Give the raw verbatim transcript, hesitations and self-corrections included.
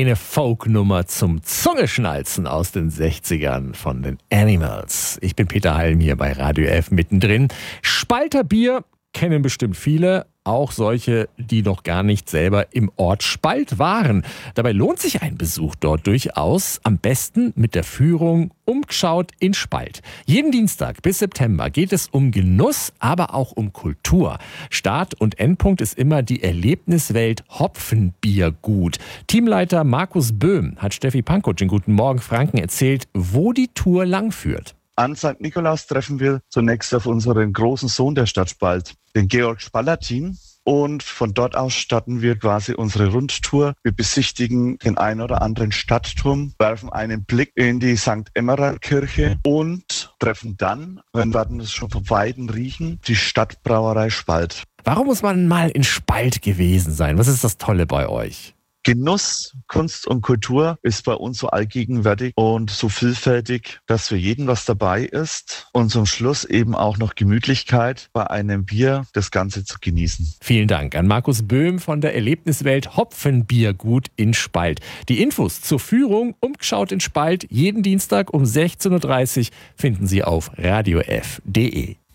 Eine Folknummer zum Zungeschnalzen aus den sechzigern von den Animals. Ich bin Peter Halm hier bei Radio F mittendrin. Spalter Bier kennen bestimmt viele, auch solche, die noch gar nicht selber im Ort Spalt waren. Dabei lohnt sich ein Besuch dort durchaus, am besten mit der Führung Umgeschaut in Spalt. Jeden Dienstag bis September geht es um Genuss, aber auch um Kultur. Start und Endpunkt ist immer die Erlebniswelt Hopfenbiergut. Teamleiter Markus Böhm hat Steffi Pankow in Guten Morgen Franken erzählt, wo die Tour langführt. An Sankt Nikolaus treffen wir zunächst auf unseren großen Sohn der Stadt Spalt, den Georg Spalatin. Und von dort aus starten wir quasi unsere Rundtour. Wir besichtigen den ein oder anderen Stadtturm, werfen einen Blick in die Sankt Emmerer-Kirche und treffen dann, wenn wir es schon vom Weiten riechen, die Stadtbrauerei Spalt. Warum muss man mal in Spalt gewesen sein? Was ist das Tolle bei euch? Genuss, Kunst und Kultur ist bei uns so allgegenwärtig und so vielfältig, dass für jeden was dabei ist und zum Schluss eben auch noch Gemütlichkeit bei einem Bier das Ganze zu genießen. Vielen Dank an Markus Böhm von der Erlebniswelt Hopfenbiergut in Spalt. Die Infos zur Führung Umgeschaut in Spalt jeden Dienstag um sechzehn Uhr dreißig finden Sie auf radiof punkt de.